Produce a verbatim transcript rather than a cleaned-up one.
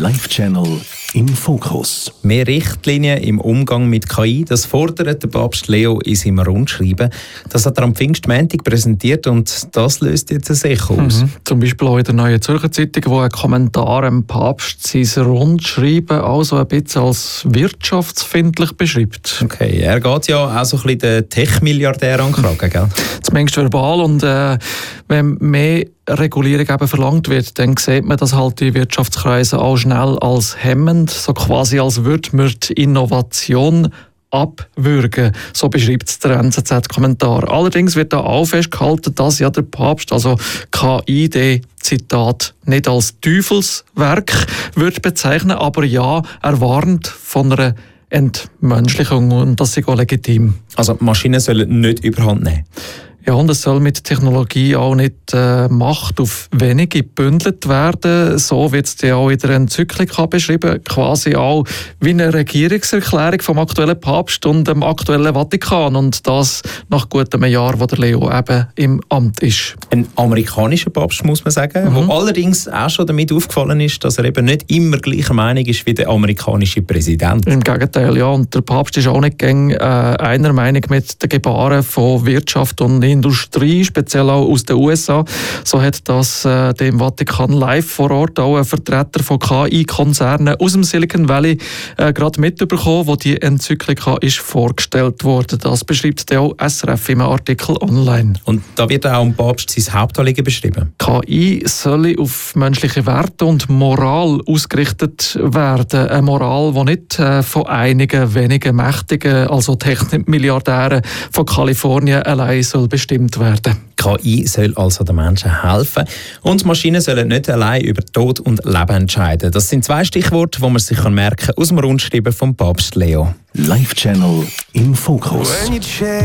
Live-Channel im Fokus. Mehr Richtlinien im Umgang mit K I, das fordert der Papst Leo in seinem Rundschreiben. Das hat er am Pfingstmontag präsentiert und das löst jetzt ein Echo aus. Mhm. Zum Beispiel auch in der Neuen Zürcher Zeitung, wo ein Kommentar dem Papst sein Rundschreiben also ein bisschen als wirtschaftsfindlich beschreibt. Okay, er geht ja auch so ein bisschen den Tech-Milliardär an den Kragen, gell? Zumindest verbal. Und äh, wenn mehr Regulierung eben verlangt wird, dann sieht man das halt die Wirtschaftskreise auch schnell als hemmend, so quasi als würde man die Innovation abwürgen. So beschreibt es der N Z Z-Kommentar. Allerdings wird da auch festgehalten, dass ja der Papst, also K I D, Zitat, nicht als Teufelswerk wird bezeichnen, aber ja, er warnt von einer Entmenschlichung und das ist auch legitim. Also Maschinen sollen nicht überhand nehmen. Ja, und es soll mit Technologie auch nicht äh, Macht auf wenige gebündelt werden. So wird es ja auch in der Enzyklika beschrieben, quasi auch wie eine Regierungserklärung vom aktuellen Papst und dem aktuellen Vatikan. Und das nach gut einem Jahr, wo der Leo eben im Amt ist. Ein amerikanischer Papst, muss man sagen, mhm. wo allerdings auch schon damit aufgefallen ist, dass er eben nicht immer gleicher Meinung ist wie der amerikanische Präsident. Im Gegenteil, ja. Und der Papst ist auch nicht gäng, äh, einer Meinung mit den Gebaren von Wirtschaft und Industrie, speziell auch aus den U S A. So hat das äh, dem Vatikan live vor Ort auch ein Vertreter von K I-Konzernen aus dem Silicon Valley äh, gerade mitbekommen, wo die Enzyklika ist vorgestellt wurde. Das beschreibt der auch S R F im Artikel online. Und da wird auch im Papst sein Hauptanliegen beschrieben. K I soll auf menschliche Werte und Moral ausgerichtet werden. Eine Moral, die nicht äh, von einigen wenigen Mächtigen, also Technikmilliardären von Kalifornien allein soll bestimmt werden. K I soll also den Menschen helfen und Maschinen sollen nicht allein über Tod und Leben entscheiden. Das sind zwei Stichworte, die man sich merken kann aus dem Rundschreiben vom Papst Leo. Live-Channel im Fokus.